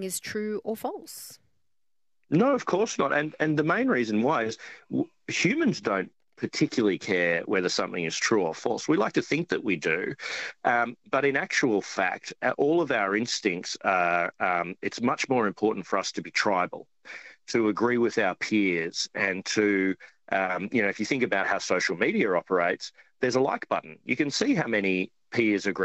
is true or false? No, of course not. And the main reason why is humans don't particularly care whether something is true or false. We like to think that we do. But in actual fact, all of our instincts are, it's much more important for us to be tribal, to agree with our peers, and to, if you think about how social media operates, there's a like button. You can see how many peers agree